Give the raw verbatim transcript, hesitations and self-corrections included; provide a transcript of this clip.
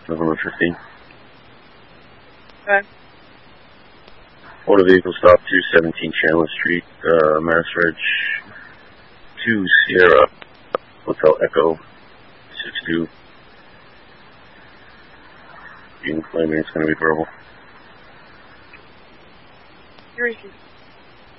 November fifteenth. Okay. Motor vehicle stop two seventeen Chandler Street, uh, Mass Reg two Sierra, Hotel Echo six two. You can claim it's going to be verbal. Here is